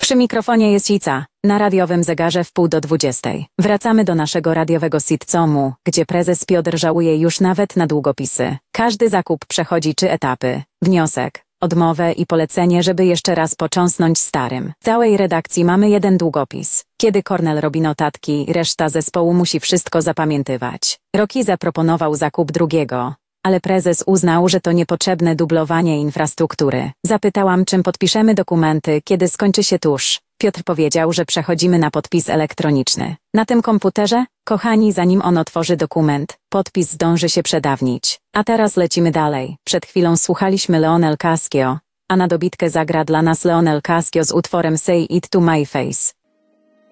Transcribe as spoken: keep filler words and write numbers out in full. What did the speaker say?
Przy mikrofonie jest Ica, na radiowym zegarze w pół do dwudziestej. Wracamy do naszego radiowego sitcomu, gdzie prezes Piotr żałuje już nawet na długopisy. Każdy zakup przechodzi trzy etapy. Wniosek, odmowę i polecenie, żeby jeszcze raz począsnąć starym. W całej redakcji mamy jeden długopis. Kiedy Kornel robi notatki, reszta zespołu musi wszystko zapamiętywać. Rocky zaproponował zakup drugiego, ale prezes uznał, że to niepotrzebne dublowanie infrastruktury. Zapytałam, czym podpiszemy dokumenty, kiedy skończy się tusz. Piotr powiedział, że przechodzimy na podpis elektroniczny. Na tym komputerze, kochani, zanim on otworzy dokument, podpis zdąży się przedawnić. A teraz lecimy dalej. Przed chwilą słuchaliśmy Leonel Cascio, a na dobitkę zagra dla nas Leonel Cascio z utworem Say It to My Face.